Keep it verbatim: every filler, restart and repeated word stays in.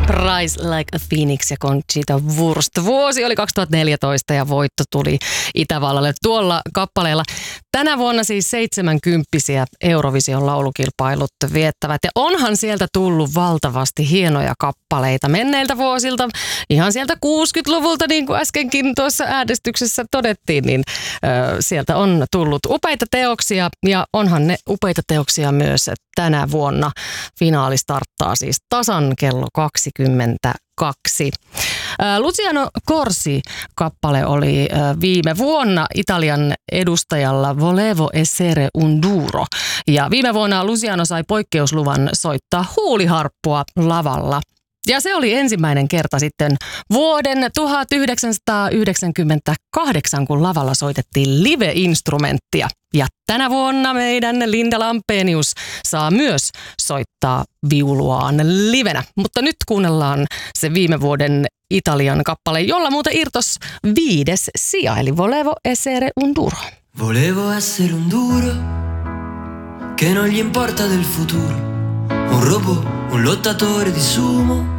Rise Like a Phoenix ja Conchita Wurst. Vuosi oli kaksituhattaneljätoista ja voitto tuli Itävallalle tuolla kappaleella. Tänä vuonna siis seitsemänkymppisiä Eurovision laulukilpailut viettävät. Ja onhan sieltä tullut valtavasti hienoja kappaleita menneiltä vuosilta. Ihan sieltä kuusikymmentäluvulta, niin kuin äskenkin tuossa äänestyksessä todettiin, niin ö, sieltä on tullut upeita teoksia. Ja onhan ne upeita teoksia myös tänä vuonna. Finaali starttaa siis tasan kello kaksikymmentäkaksi. Luciano Corsi-kappale oli viime vuonna Italian edustajalla Volevo essere un duro. Ja viime vuonna Luciano sai poikkeusluvan soittaa huuliharppua lavalla. Ja se oli ensimmäinen kerta sitten vuoden tuhatyhdeksänsataayhdeksänkymmentäkahdeksan, kun lavalla soitettiin live-instrumenttia. Ja tänä vuonna meidän Linda Lampenius saa myös soittaa viuluaan livenä. Mutta nyt kuunnellaan se viime vuoden Italian kappale, jolla muuten irtos viides sija, eli Volevo essere un duro. Volevo essere un duro, che non gli importa del futuro. Un robot, un lottatore di sumo.